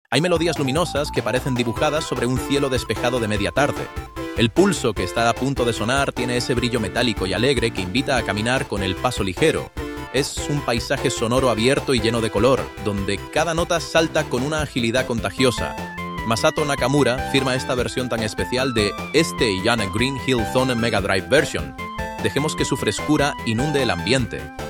Hay melodías luminosas que parecen dibujadas sobre un cielo despejado de media tarde. El pulso que está a punto de sonar tiene ese brillo metálico y alegre que invita a caminar con el paso ligero. Es un paisaje sonoro abierto y lleno de color, donde cada nota salta con una agilidad contagiosa. Masato Nakamura firma esta versión tan especial de este Yana Green Hill Zone Mega Drive Version. Dejemos que su frescura inunde el ambiente.